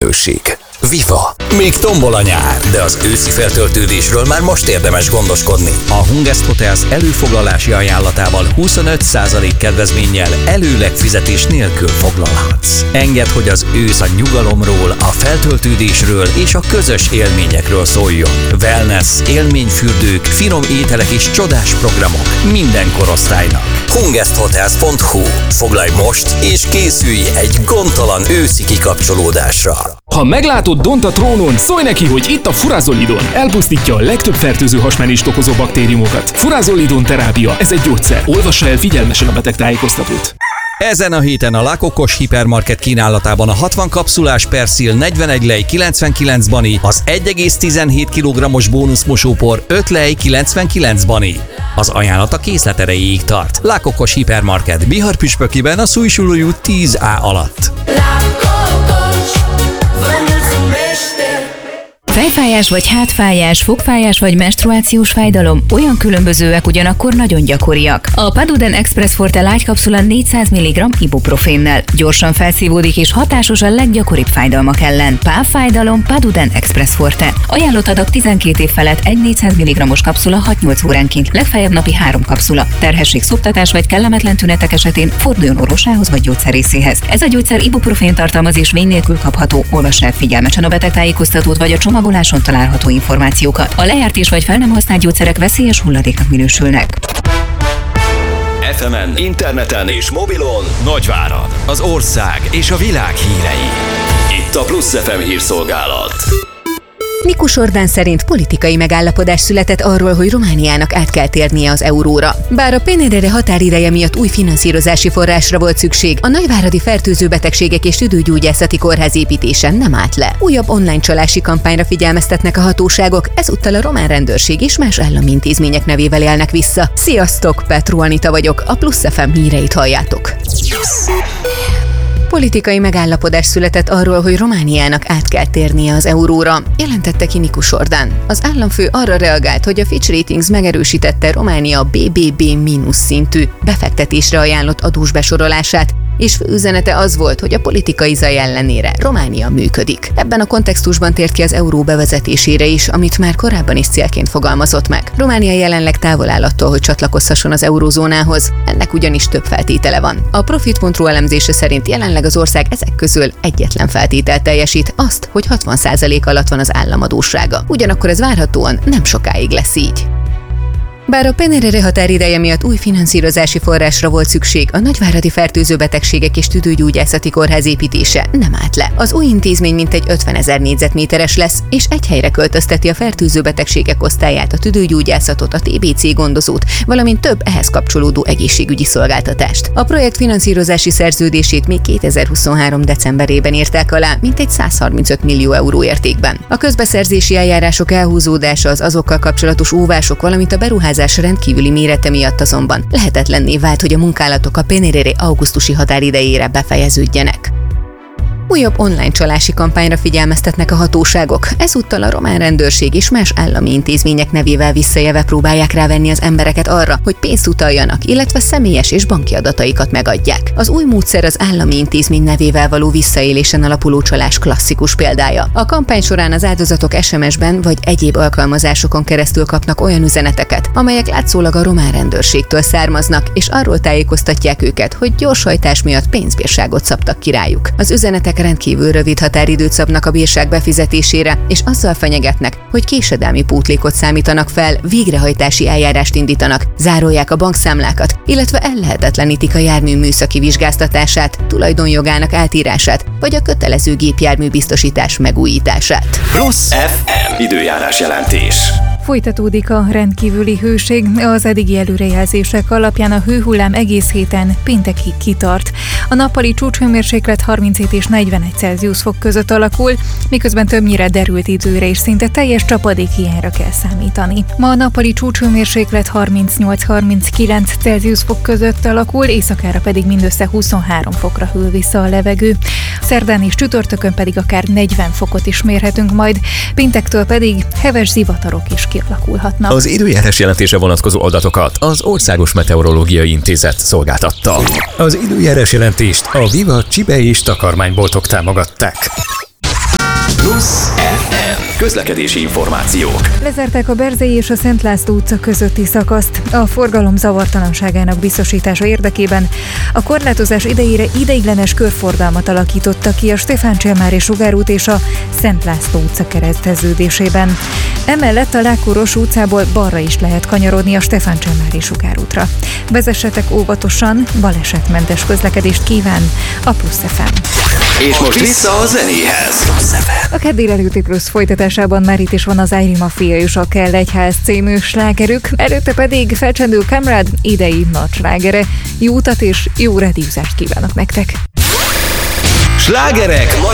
lehetőség. Viva! Még tombol a nyár, de az őszi feltöltődésről már most érdemes gondoskodni. A Hungest Hotels előfoglalási ajánlatával 25% kedvezménnyel előleg fizetés nélkül foglalhatsz. Engedd, hogy az ősz a nyugalomról, a feltöltődésről és a közös élményekről szóljon. Wellness, élményfürdők, finom ételek és csodás programok minden korosztálynak. HungestHotels.hu. Foglalj most és készülj egy gondtalan őszi kikapcsolódásra. Ha meglátod Dont a trónon, szólj neki, hogy itt a Furazolidon. Elpusztítja a legtöbb fertőző hasmenést okozó baktériumokat. Furazolidon terápia, ez egy gyógyszer. Olvassa el figyelmesen a betegtájékoztatót. Ezen a héten a Lakokos Hipermarket kínálatában a 60 kapszulás Persil 41 lej 99 bani, az 1,17 kg-os bónuszmosópor 5 lej 99 bani. Az ajánlat a készlet erejéig tart. Lakokos Hipermarket Bihar-Püspökiben a Szújsuló út 10A alatt. Fejfájás vagy hátfájás, fogfájás vagy menstruációs fájdalom olyan különbözőek, ugyanakkor nagyon gyakoriak. A Paduden Express Forte lágykapszula 400 mg ibuprofénnel gyorsan felszívódik és hatásos a leggyakoribb fájdalmak ellen. Pávfájdalom Paduden Express Forte. Ajánlott adag 12 év felett egy 400 mg-os kapszula 6-8 óránként, legfeljebb napi 3 kapszula. Terhesség, szoptatás vagy kellemetlen tünetek esetén forduljon orvosához vagy gyógyszerészéhez. Ez a gyógyszer ibuprofén tartalmaz és vény nélkül kapható. Olvass el figyelmesen a betegtájékoztatót vagy a csomagoláson található információkat. A lejárt és vagy fel nem használt gyógyszerek veszélyes hulladéknak minősülnek. FM-en, interneten és mobilon Nagyvárad, az ország és a világ hírei. Itt a Plusz FM hírszolgálat. Mikus Orbán szerint politikai megállapodás született arról, hogy Romániának át kell térnie az euróra. Bár a PNRR határideje miatt új finanszírozási forrásra volt szükség, a nagyváradi fertőzőbetegségek és tüdőgyógyászati kórház építése nem állt le. Újabb online csalási kampányra figyelmeztetnek a hatóságok, ezúttal a román rendőrség és más állami intézmények nevével élnek vissza. Sziasztok, Petru Anita vagyok, a Plusz FM híreit halljátok. Politikai megállapodás született arról, hogy Romániának át kell térnie az euróra, jelentette ki Mikus Orbán. Az államfő arra reagált, hogy a Fitch Ratings megerősítette Románia BBB- szintű befektetésre ajánlott adós besorolását, és fő üzenete az volt, hogy a politikai zaj ellenére Románia működik. Ebben a kontextusban tért ki az euró bevezetésére is, amit már korábban is célként fogalmazott meg. Románia jelenleg távol áll attól, hogy csatlakozhasson az eurózónához, ennek ugyanis több feltétele van. A Profit.ru elemzése szerint jelenleg az ország ezek közül egyetlen feltételt teljesít, azt, hogy 60% alatt van az államadóssága. Ugyanakkor ez várhatóan nem sokáig lesz így. Bár a PNRR határideje miatt új finanszírozási forrásra volt szükség, a nagyváradi fertőzőbetegségek és tüdőgyógyászati kórház építése nem állt le. Az új intézmény mintegy 50 000 négyzetméteres lesz, és egy helyre költözteti a fertőzőbetegségek osztályát, a tüdőgyógyászatot, a TBC gondozót, valamint több ehhez kapcsolódó egészségügyi szolgáltatást. A projekt finanszírozási szerződését még 2023. decemberében írták alá, mintegy 135 millió euró értékben. A közbeszerzési eljárások elhúzódása, az azokkal kapcsolatos óvások, valamint a beruházás rendkívüli mérete miatt azonban lehetetlenné vált, hogy a munkálatok a PNRR augusztusi határidejére befejeződjenek. Újabb online csalási kampányra figyelmeztetnek a hatóságok. Ezúttal a román rendőrség és más állami intézmények nevével visszaélve próbálják rávenni az embereket arra, hogy pénzt utaljanak, illetve személyes és banki adataikat megadják. Az új módszer az állami intézmény nevével való visszaélésen alapuló csalás klasszikus példája. A kampány során az áldozatok SMS-ben vagy egyéb alkalmazásokon keresztül kapnak olyan üzeneteket, amelyek látszólag a román rendőrségtől származnak, és arról tájékoztatják őket, hogy gyorshajtás miatt pénzbírságot szabtak ki rájuk. Az üzenetek rendkívül rövid határidőt szabnak a bírság befizetésére, és azzal fenyegetnek, hogy késedelmi pótlékot számítanak fel, végrehajtási eljárást indítanak, zárolják a bankszámlákat, illetve ellehetetlenítik a jármű műszaki vizsgáztatását, tulajdonjogának átírását, vagy a kötelező gépjármű biztosítás megújítását. Plusz FM időjárás jelentés. Folytatódik a rendkívüli hőség. Az eddigi előrejelzések alapján a hőhullám egész héten péntekig kitart. A nappali csúcshőmérséklet 37 és 41 Celsius fok között alakul, miközben többnyire derült időre és szinte teljes csapadékhiányra kell számítani. Ma a nappali csúcshőmérséklet 38-39 Celsius fok között alakul, éjszakára pedig mindössze 23 fokra hűl vissza a levegő. Szerdán és csütörtökön pedig akár 40 fokot is mérhetünk majd, péntektől pedig heves zivatarok is kialakulhatnak. Az időjárás jelentésre vonatkozó adatokat az Országos Meteorológiai Intézet szolgáltatta. Az időjárás jelentést a Viva csibe és takarmányboltok támogatták. Plusz FM. Közlekedési információk. Lezárták a Berzei és a Szent László utca közötti szakaszt. A forgalom zavartalanságának biztosítása érdekében a korlátozás idejére ideiglenes körforgalmat alakította ki a Stefán Cselmári sugárút és a Szent László utca kereszteződésében. Emellett a Lákóros utcából balra is lehet kanyarodni a Stefán Cselmári sugárútra. Vezessetek óvatosan, balesetmentes közlekedést kíván a Plusz FM. És most vissza a zenéhez. Plusz FM. A kedd délelőtti Plusz folytatásában már itt is van az Áiri Mafia és a Kell Egyház című slágerük, előtte pedig felcsendül Kamrad idei nagy slágere. Jó utat és jó rádiózást kívánok nektek! Slágerek